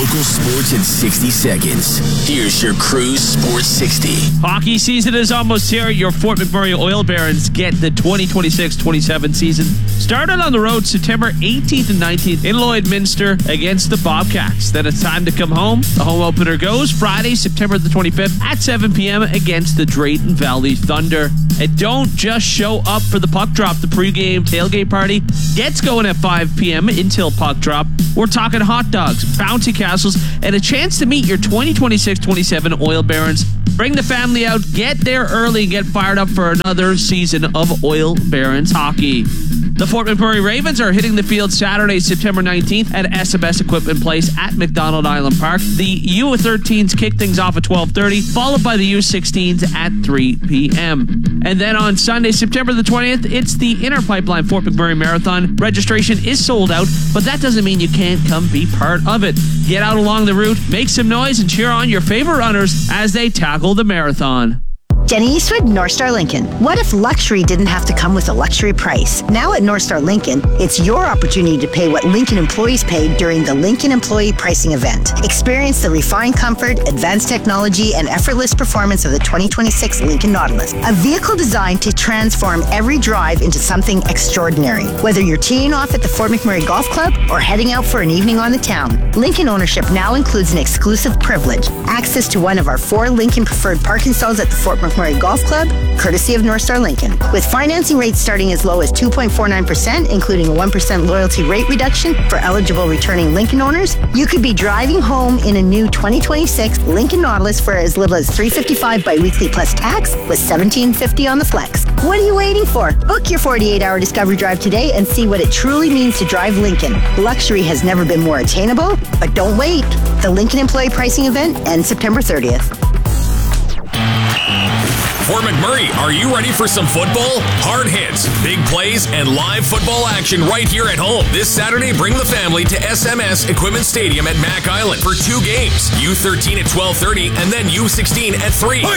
Local sports in 60 seconds. Here's your Cruise Sports 60. Hockey season is almost here. Your Fort McMurray Oil Barons get the 2026-27 season started on the road September 18th and 19th in Lloydminster against the Bobcats. Then it's time to come home. The home opener goes Friday, September the 25th at 7 p.m. against the Drayton Valley Thunder. And don't just show up for the puck drop. The pregame tailgate party gets going at 5 p.m. until puck drop. We're talking hot dogs, bouncy castles, and a chance to meet your 2026-27 Oil Barons. Bring the family out, get there early, and get fired up for another season of Oil Barons hockey. The Fort McMurray Ravens are hitting the field Saturday, September 19th at SMS Equipment Place at McDonald Island Park. The U13s kick things off at 12:30, followed by the U16s at 3 p.m. And then on Sunday, September the 20th, it's the Inner Pipeline Fort McMurray Marathon. Registration is sold out, but that doesn't mean you can't come be part of it. Get out along the route, make some noise, and cheer on your favorite runners as they tackle the marathon. Jenny Eastwood, North Star Lincoln. What if luxury didn't have to come with a luxury price? Now at North Star Lincoln, it's your opportunity to pay what Lincoln employees paid during the Lincoln Employee Pricing Event. Experience the refined comfort, advanced technology, and effortless performance of the 2026 Lincoln Nautilus. A vehicle designed to transform every drive into something extraordinary. Whether you're teeing off at the Fort McMurray Golf Club or heading out for an evening on the town, Lincoln ownership now includes an exclusive privilege, access to one of our 4 Lincoln preferred parking stalls at the Fort McMurray Golf Club, courtesy of North Star Lincoln. With financing rates starting as low as 2.49%, including a 1% loyalty rate reduction for eligible returning Lincoln owners, you could be driving home in a new 2026 Lincoln Nautilus for as little as $355 biweekly plus tax with $1,750 on the flex. What are you waiting for? Book your 48-hour discovery drive today and see what it truly means to drive Lincoln. Luxury has never been more attainable, but don't wait. The Lincoln Employee Pricing Event ends September 30th. Fort McMurray, are you ready for some football? Hard hits, big plays, and live football action right here at home. This Saturday, bring the family to SMS Equipment Stadium at Mack Island for 2 games. U13 at 12:30 and then U16 at 3.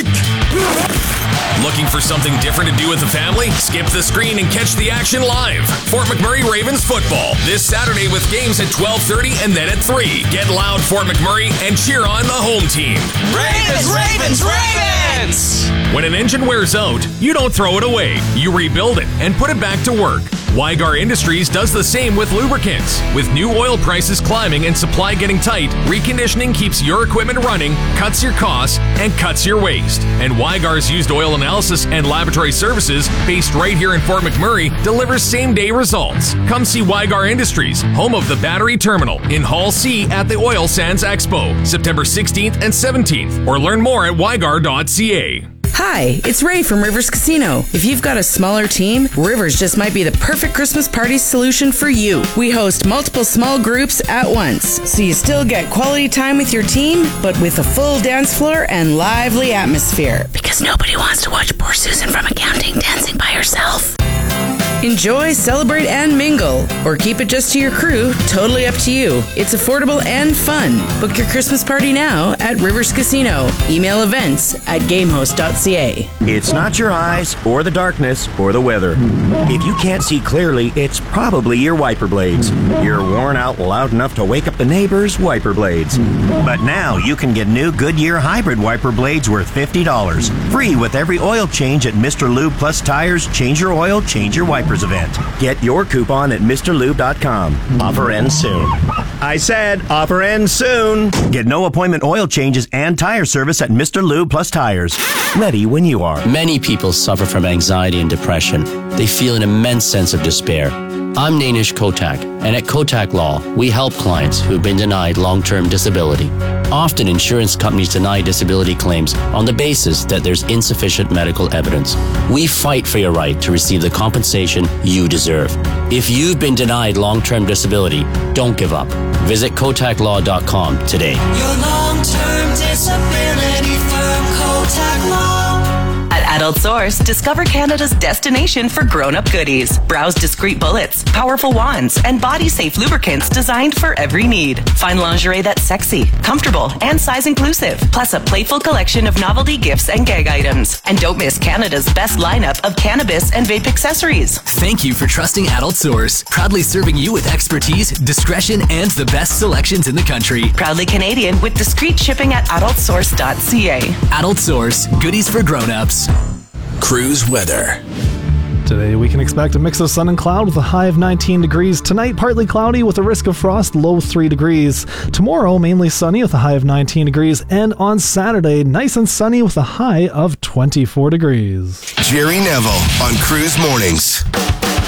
Looking for something different to do with the family? Skip the screen and catch the action live. Fort McMurray Ravens football this Saturday with games at 12:30 and then at 3. Get loud, Fort McMurray, and cheer on the home team. Ravens, Ravens, Ravens! When an engine wears out, you don't throw it away. You rebuild it and put it back to work. Weigar Industries does the same with lubricants. With new oil prices climbing and supply getting tight, reconditioning keeps your equipment running, cuts your costs, and cuts your waste. And Weigar's used oil analysis and laboratory services, based right here in Fort McMurray, delivers same-day results. Come see Weigar Industries, home of the Battery Terminal, in Hall C at the Oil Sands Expo, September 16th and 17th, or learn more at weigar.ca. Hi, it's Ray from Rivers Casino. If you've got a smaller team, Rivers just might be the perfect Christmas party solution for you. We host multiple small groups at once, so you still get quality time with your team, but with a full dance floor and lively atmosphere. Because nobody wants to watch poor Susan from accounting dancing by herself. Enjoy, celebrate, and mingle. Or keep it just to your crew. Totally up to you. It's affordable and fun. Book your Christmas party now at Rivers Casino. Email events@gamehost.ca. It's not your eyes, or the darkness, or the weather. If you can't see clearly, it's probably your wiper blades. You're worn out loud enough to wake up the neighbors' wiper blades. But now you can get new Goodyear hybrid wiper blades worth $50. Free with every oil change at Mr. Lube Plus Tires Change Your Oil, Change Your Wipers event. Get your coupon at MrLube.com. Offer ends soon. I said offer ends soon. Get no appointment oil changes and tire service at Mr. Lube Plus Tires. Ready when you are. Many people suffer from anxiety and depression. They feel an immense sense of despair. I'm Nainish Kotak, and at Kotak Law, we help clients who've been denied long-term disability. Often, insurance companies deny disability claims on the basis that there's insufficient medical evidence. We fight for your right to receive the compensation you deserve. If you've been denied long-term disability, don't give up. Visit KotakLaw.com today. Your long-term disability firm, Kotak Law. At Adult Source, discover Canada's destination for grown-up goodies. Browse discreet bullets, powerful wands, and body-safe lubricants designed for every need. Find lingerie that's sexy, comfortable, and size-inclusive. Plus a playful collection of novelty gifts and gag items. And don't miss Canada's best lineup of cannabis and vape accessories. Thank you for trusting Adult Source. Proudly serving you with expertise, discretion, and the best selections in the country. Proudly Canadian with discreet shipping at adultsource.ca. Adult Source, goodies for grown-ups. Cruise weather. Today we can expect a mix of sun and cloud with a high of 19 degrees. Tonight, partly cloudy with a risk of frost, low 3 degrees. Tomorrow, mainly sunny with a high of 19 degrees. And on Saturday, nice and sunny with a high of 24 degrees. Jerry Neville on Cruise Mornings.